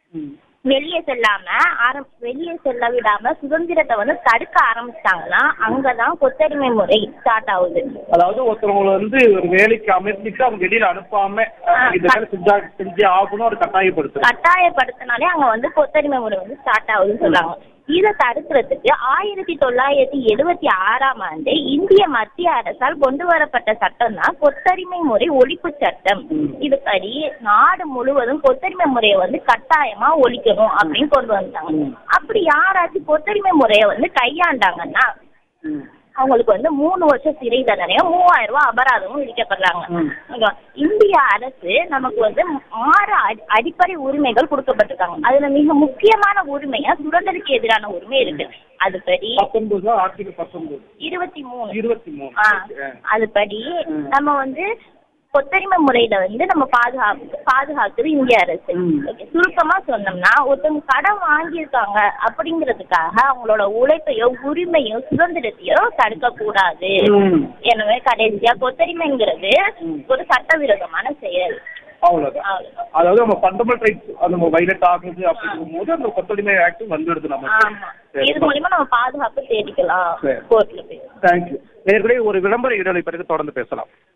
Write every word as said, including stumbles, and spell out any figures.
வெளியே செல்லாம ஆரம் வெளியே செல்ல விடாம சுதந்திரத்தை வந்து தடுக்க ஆரம்பிச்சிட்டாங்கன்னா அங்கதான் கொத்தடிமை முறை ஸ்டார்ட் ஆகுது. அதாவது ஒருத்தவங்களை வந்து ஒரு வேலைக்கு அமைச்சிட்டு அவங்க வெளியில அனுப்பாம செஞ்சு ஆகணும் ஒரு கட்டாயப்படுத்து கட்டாயப்படுத்தினாலே அங்க வந்து கொத்தடிமை முறை வந்து ஸ்டார்ட் ஆகுதுன்னு சொல்றாங்க. இதை தடுக்கிறதுக்கு ஆயிரத்தி தொள்ளாயிரத்தி எழுபத்தி ஆறாம் ஆண்டு இந்திய மத்திய அரசால் கொண்டு வரப்பட்ட சட்டம் தான் கொத்தடிமை முறை ஒழிப்பு சட்டம். இதுபடி நாடு முழுவதும் கொத்தடிமை முறையை வந்து கட்டாயமா ஒழிக்கணும் அப்படின்னு கொண்டு வந்தாங்க. அப்படி யாராச்சும் கொத்தடிமை முறையை வந்து கையாண்டாங்கன்னா அவங்களுக்கு வந்து மூணு வருஷம் சிறை தண்டனையும் மூவாயிரம் ரூபாய் அபராதமும் விதிக்கப்படுறாங்க. இந்திய அரசு நமக்கு வந்து ஆறு அடிப்படை உரிமைகள் கொடுக்கப்பட்டிருக்காங்க. அதுல மிக முக்கியமான உரிமையா சுதந்திரத்துக்கு எதிரான உரிமை இருக்கு. அதுபடி இருபத்தி மூணு இருபத்தி மூணு அதுபடி நம்ம வந்து கொத்தடிமை முறையில வந்து நம்ம பாதுகாப்பு பாதுகாக்குது இந்திய அரசு. சுருக்கமா சொன்னோம்னா ஒருத்தவங்க கடன் வாங்கியிருக்காங்க அப்படிங்கிறதுக்காக அவங்களோட உழைப்பையோ உரிமையோ சுதந்திரத்தையோ தடுக்க கூடாது. எனவே கடைசியா கொத்தடிமைங்கிறது ஒரு சட்டவிரோதமான செயல். அவ்வளவுதான். அதாவது நம்ம ஃபண்டமெண்டல் ரைட்ஸ் நம்ம வயலேட் ஆகுது அப்படிங்கும் போது அந்த கொத்தடிமை ஆக்ட் வந்துடுது. நம்ம இது மூலமா நம்ம பாதுகாப்பு தேடிக்கலாம் கோர்ட்ல போய். தேங்க்யூ. நேர்களே ஒரு விளம்பர இடைவெளி பிறகு தொடர்ந்து பேசலாம்.